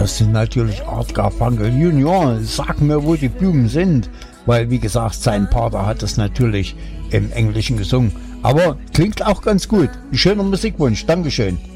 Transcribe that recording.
Das sind natürlich Art Garfunkel Junior. Sag mir, wo die Blumen sind. Weil, wie gesagt, sein Vater hat das natürlich im Englischen gesungen. Aber klingt auch ganz gut. Ein schöner Musikwunsch. Dankeschön.